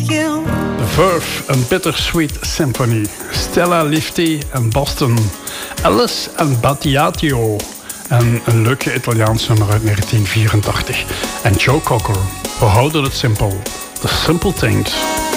you. The Verve, een Bittersweet Symphony. Stella Lifti en Boston. Alice en Battiato. En een leuke Italiaans nummer uit 1984. En Joe Cocker. We houden het simpel. The Simple Things.